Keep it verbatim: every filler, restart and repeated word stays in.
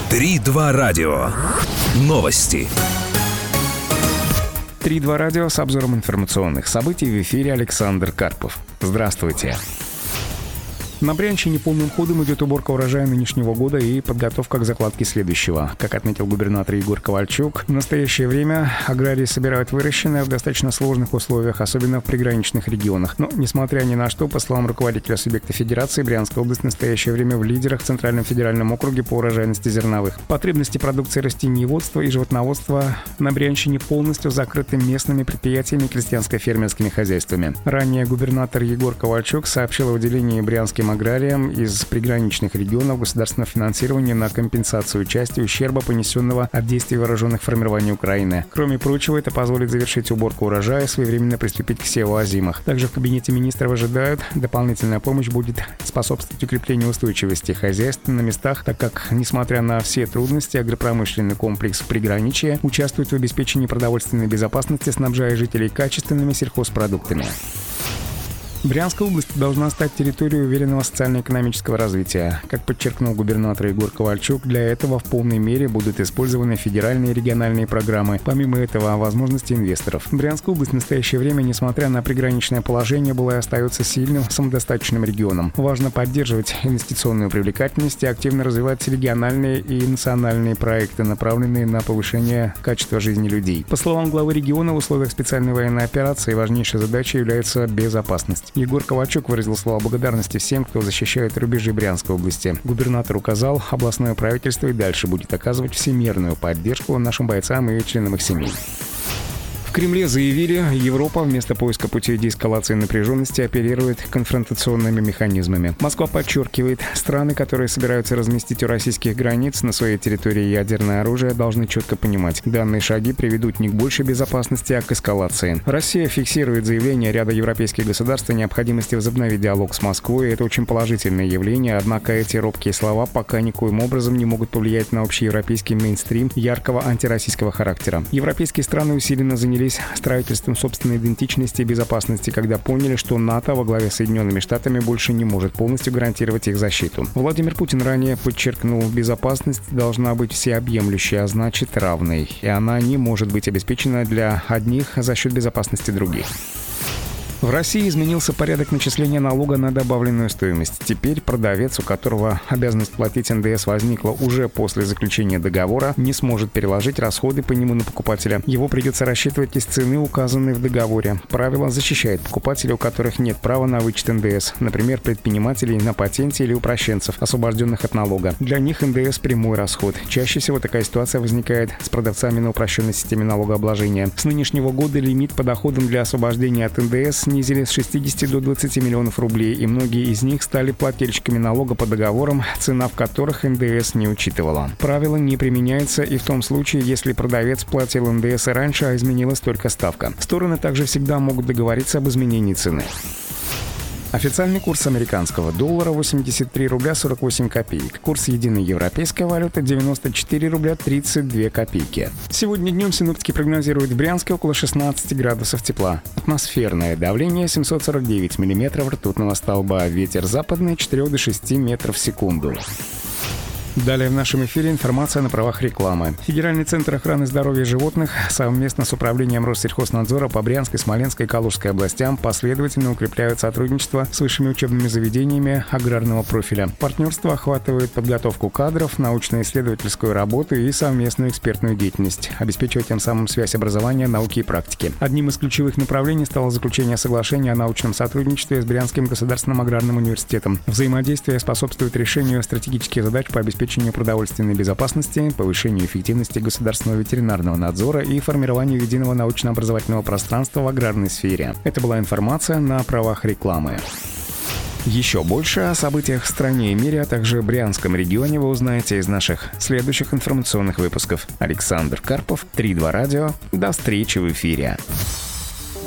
три два радио. Новости. три два радио с обзором информационных событий. В эфире Александр Карпов. Здравствуйте. На Брянщине полным ходом идет уборка урожая нынешнего года и подготовка к закладке следующего. Как отметил губернатор Егор Ковальчук, в настоящее время аграрии собирают выращенное в достаточно сложных условиях, особенно в приграничных регионах. Но, несмотря ни на что, по словам руководителя субъекта федерации, Брянская область в настоящее время в лидерах в Центральном федеральном округе по урожайности зерновых. Потребности продукции растениеводства и животноводства на Брянщине полностью закрыты местными предприятиями и крестьянско-фермерскими хозяйствами. Ранее губернатор Егор Ковальчук сообщил о выделении брянским аграриям из приграничных регионов государственного финансирования на компенсацию части ущерба, понесенного от действий вооруженных формирований Украины. Кроме прочего, это позволит завершить уборку урожая и своевременно приступить к севу озимых. Также в кабинете министров ожидают, дополнительная помощь будет способствовать укреплению устойчивости хозяйств на местах, так как, несмотря на все трудности, агропромышленный комплекс приграничья участвует в обеспечении продовольственной безопасности, снабжая жителей качественными сельхозпродуктами. Брянская область должна стать территорией уверенного социально-экономического развития. Как подчеркнул губернатор Егор Ковальчук, для этого в полной мере будут использованы федеральные и региональные программы. Помимо этого, возможности инвесторов. Брянская область в настоящее время, несмотря на приграничное положение, была и остается сильным, самодостаточным регионом. Важно поддерживать инвестиционную привлекательность и активно развивать региональные и национальные проекты, направленные на повышение качества жизни людей. По словам главы региона, в условиях специальной военной операции важнейшей задачей является безопасность. Егор Ковальчук выразил слова благодарности всем, кто защищает рубежи Брянской области. Губернатор указал, областное правительство и дальше будет оказывать всемирную поддержку нашим бойцам и членам их семей. В Кремле заявили, Европа вместо поиска путей деэскалации напряженности оперирует конфронтационными механизмами. Москва подчеркивает, страны, которые собираются разместить у российских границ на своей территории ядерное оружие, должны четко понимать, данные шаги приведут не к большей безопасности, а к эскалации. Россия фиксирует заявление ряда европейских государств о необходимости возобновить диалог с Москвой. Это очень положительное явление, однако эти робкие слова пока никоим образом не могут повлиять на общеевропейский мейнстрим яркого антироссийского характера. Европейские страны усиленно занялись строительством собственной идентичности и безопасности, когда поняли, что НАТО во главе с Соединенными Штатами больше не может полностью гарантировать их защиту. Владимир Путин ранее подчеркнул, безопасность должна быть всеобъемлющей, а значит равной, и она не может быть обеспечена для одних за счет безопасности других. В России изменился порядок начисления налога на добавленную стоимость. Теперь продавец, у которого обязанность платить эн дэ эс возникла уже после заключения договора, не сможет переложить расходы по нему на покупателя. Его придется рассчитывать из цены, указанной в договоре. Правило защищает покупателей, у которых нет права на вычет эн дэ эс, например, предпринимателей на патенте или упрощенцев, освобожденных от налога. Для них эн дэ эс – прямой расход. Чаще всего такая ситуация возникает с продавцами на упрощенной системе налогообложения. С нынешнего года лимит по доходам для освобождения от эн дэ эс снизили с шестидесяти до двадцати миллионов рублей, и многие из них стали плательщиками налога по договорам, цена в которых эн дэ эс не учитывала. Правило не применяется и в том случае, если продавец платил эн дэ эс и раньше, а изменилась только ставка. Стороны также всегда могут договориться об изменении цены. Официальный курс американского доллара восемьдесят три рубля сорок восемь копеек. Курс единой европейской валюты девяносто четыре рубля тридцать две копейки. Сегодня днем синоптики прогнозируют в Брянске около шестнадцати градусов тепла. Атмосферное давление семьсот сорок девять миллиметров ртутного столба. Ветер западный от четырёх до шести метров в секунду. Далее в нашем эфире информация на правах рекламы. Федеральный центр охраны здоровья животных совместно с управлением Россельхознадзора по Брянской, Смоленской и Калужской областям последовательно укрепляют сотрудничество с высшими учебными заведениями аграрного профиля. Партнерство охватывает подготовку кадров, научно-исследовательскую работу и совместную экспертную деятельность, обеспечивая тем самым связь образования, науки и практики. Одним из ключевых направлений стало заключение соглашения о научном сотрудничестве с Брянским государственным аграрным университетом. Взаимодействие способствует решению стратегических задач по обеспечению продовольственной безопасности, повышению эффективности государственного ветеринарного надзора и формированию единого научно-образовательного пространства в аграрной сфере. Это была информация на правах рекламы. Еще больше о событиях в стране и мире, а также Брянском регионе вы узнаете из наших следующих информационных выпусков. Александр Карпов, три два радио. До встречи в эфире.